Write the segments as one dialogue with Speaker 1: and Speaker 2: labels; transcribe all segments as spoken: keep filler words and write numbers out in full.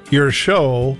Speaker 1: your show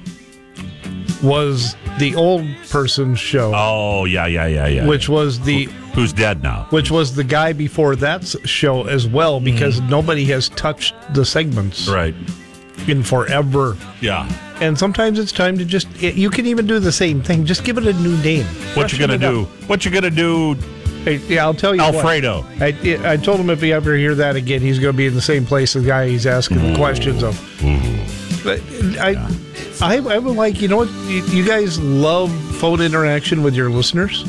Speaker 1: was the old person's show.
Speaker 2: Oh, yeah, yeah, yeah, yeah.
Speaker 1: Which was the...
Speaker 2: Who's dead now.
Speaker 1: Which was the guy before that show as well, because mm. nobody has touched the segments.
Speaker 2: Right.
Speaker 1: In forever.
Speaker 2: Yeah.
Speaker 1: And sometimes it's time to just... You can even do the same thing. Just give it a new name.
Speaker 2: What you going to do? What you going to do...
Speaker 1: Hey, yeah, I'll tell you
Speaker 2: Alfredo.
Speaker 1: What. I, I told him if he ever hear that again, he's going to be in the same place the guy he's asking
Speaker 2: Ooh.
Speaker 1: the questions of.
Speaker 2: Ooh.
Speaker 1: But I, yeah. I, I would like, you know what? You, you guys love phone interaction with your listeners.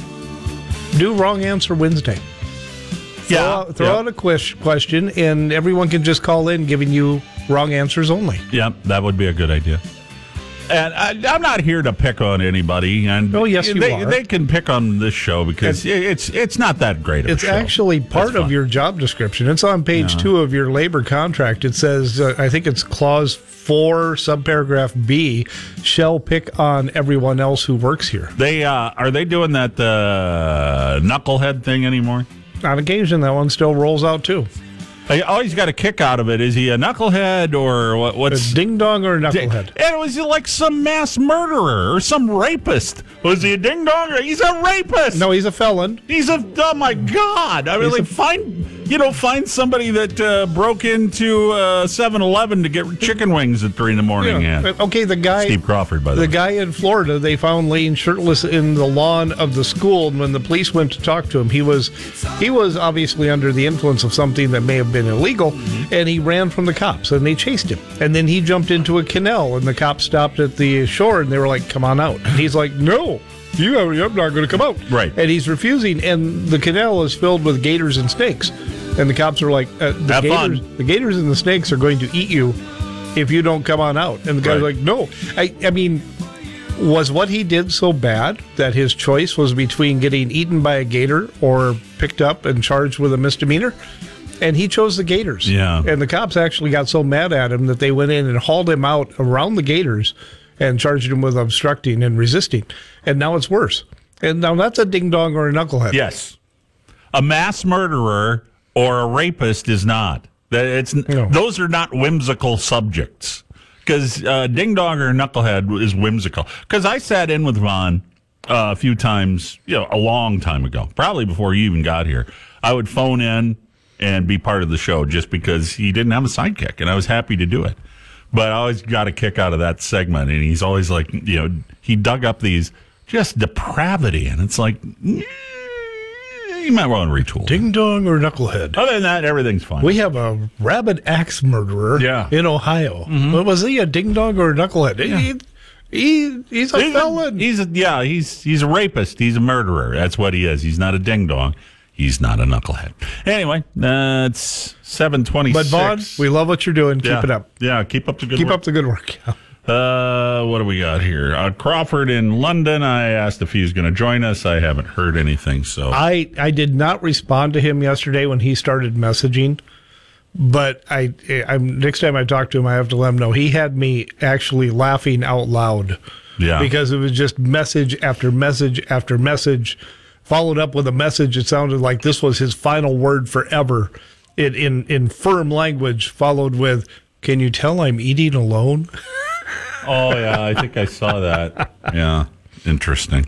Speaker 1: Do Wrong Answer Wednesday. Throw
Speaker 2: Yeah.
Speaker 1: Out, throw
Speaker 2: yep.
Speaker 1: out a quiz, question, and everyone can just call in giving you wrong answers only.
Speaker 2: Yeah, that would be a good idea. And I, I'm not here to pick on anybody. And
Speaker 1: oh, yes, you
Speaker 2: they,
Speaker 1: are.
Speaker 2: They can pick on this show because it's, it's it's not that great of
Speaker 1: it's
Speaker 2: a show.
Speaker 1: It's actually part of your job description. It's on page yeah. two of your labor contract. It says, uh, I think it's clause four, subparagraph B, shall pick on everyone else who works here.
Speaker 2: They uh, Are they doing that uh, knucklehead thing anymore?
Speaker 1: On occasion, that one still rolls out, too.
Speaker 2: I always got a kick out of it. Is he a knucklehead or what, what's...
Speaker 1: A ding-dong or a knucklehead?
Speaker 2: And was he like some mass murderer or some rapist? Was he a ding-dong or... He's a rapist!
Speaker 1: No, he's a felon.
Speaker 2: He's a... Oh, my God! I mean, like, a, find... You know, find somebody that uh, broke into uh, seven eleven to get chicken wings at three in the morning.
Speaker 1: Yeah.
Speaker 2: Yeah.
Speaker 1: Okay, the guy...
Speaker 2: Steve Crawford, by the,
Speaker 1: the
Speaker 2: way.
Speaker 1: The guy in Florida, they found laying shirtless in the lawn of the school, and when the police went to talk to him, he was he was obviously under the influence of something that may have been illegal, mm-hmm. and he ran from the cops, and they chased him. And then he jumped into a canal, and the cops stopped at the shore, and they were like, come on out. And he's like, no, you, I'm not going to come out.
Speaker 2: Right.
Speaker 1: And he's refusing, and the canal is filled with gators and snakes. And the cops are like, uh, the,
Speaker 2: Have
Speaker 1: gators,
Speaker 2: fun.
Speaker 1: the gators and the snakes are going to eat you if you don't come on out. And the guy's
Speaker 2: right.
Speaker 1: like, no. I, I mean, was what he did so bad that his choice was between getting eaten by a gator or picked up and charged with a misdemeanor? And he chose the gators.
Speaker 2: Yeah.
Speaker 1: And the cops actually got so mad at him that they went in and hauled him out around the gators and charged him with obstructing and resisting. And now it's worse. And now that's a ding-dong or a knucklehead.
Speaker 2: Yes. A mass murderer or a rapist is not. It's no. Those are not whimsical subjects. Because uh, ding dong or knucklehead is whimsical. Because I sat in with Vaughn uh, a few times, you know, a long time ago, probably before you even got here. I would phone in and be part of the show just because he didn't have a sidekick, and I was happy to do it. But I always got a kick out of that segment, and he's always like, you know, he dug up these just depravity, and it's like, mm, you might want to retool.
Speaker 1: Ding dong or knucklehead.
Speaker 2: Other than that, everything's fine.
Speaker 1: We have a rabid axe murderer
Speaker 2: yeah.
Speaker 1: in Ohio.
Speaker 2: Mm-hmm.
Speaker 1: But was he a ding dong or a knucklehead?
Speaker 2: Yeah.
Speaker 1: He, he, he's a
Speaker 2: he's
Speaker 1: felon.
Speaker 2: A, he's a, yeah, he's he's a rapist. He's a murderer. That's what he is. He's not a ding dong. He's not a knucklehead. Anyway, uh, it's seven twenty-six.
Speaker 1: But Vaughn, we love what you're doing. Keep
Speaker 2: yeah.
Speaker 1: it up.
Speaker 2: Yeah, keep up the good
Speaker 1: keep
Speaker 2: work.
Speaker 1: Keep up the good work.
Speaker 2: Uh, what do we got here? Uh, Crawford in London. I asked if he was going to join us. I haven't heard anything. So
Speaker 1: I, I did not respond to him yesterday when he started messaging. But I, I'm next time I talk to him, I have to let him know he had me actually laughing out loud.
Speaker 2: Yeah,
Speaker 1: because it was just message after message after message, followed up with a message. It sounded like this was his final word forever, in in, in firm language. Followed with, "Can you tell I'm eating alone?"
Speaker 2: Oh, yeah, I think I saw that. Yeah, interesting.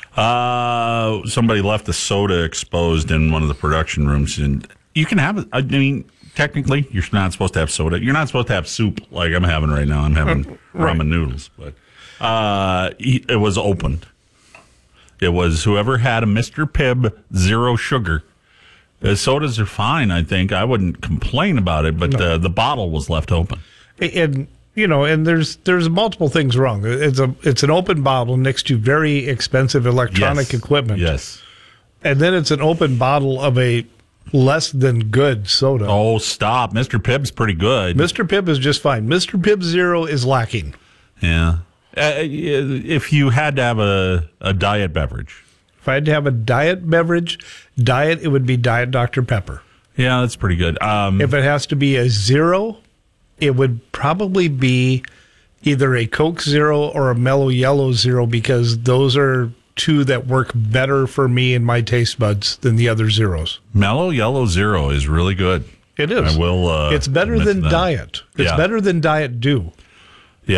Speaker 2: Uh, somebody left a soda exposed in one of the production rooms, and you can have it. I mean, technically, you're not supposed to have soda. You're not supposed to have soup like I'm having right now. I'm having
Speaker 1: right.
Speaker 2: ramen noodles, but uh, it was opened. It was whoever had a Mister Pibb Zero Sugar. The sodas are fine, I think. I wouldn't complain about it, but no. uh, the bottle was left open.
Speaker 1: And you know, and there's there's multiple things wrong. It's a it's an open bottle next to very expensive electronic
Speaker 2: yes.
Speaker 1: equipment.
Speaker 2: Yes.
Speaker 1: And then it's an open bottle of a less than good soda.
Speaker 2: Oh, stop. Mister Pibb's pretty good.
Speaker 1: Mister Pibb is just fine. Mister Pibb Zero is lacking.
Speaker 2: Yeah. Uh, if you had to have a, a diet beverage.
Speaker 1: If I had to have a diet beverage, diet, it would be Diet Doctor Pepper.
Speaker 2: Yeah, that's pretty good. Um,
Speaker 1: if it has to be a zero, it would probably be either a Coke Zero or a Mellow Yellow Zero, because those are two that work better for me and my taste buds than the other zeros.
Speaker 2: Mellow Yellow Zero is really good.
Speaker 1: It is.
Speaker 2: I will. Uh,
Speaker 1: it's better than Diet. It's
Speaker 2: yeah.
Speaker 1: better than Diet Dew.